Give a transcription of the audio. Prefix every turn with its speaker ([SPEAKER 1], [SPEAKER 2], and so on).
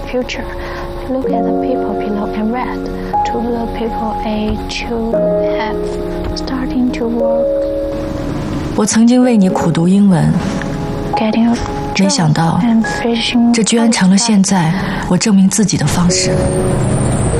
[SPEAKER 1] future. Look at the people below and read to the people age who have starting to work.
[SPEAKER 2] 我曾经为你苦读英文，没想到这居然成了现在我证明自己的方式。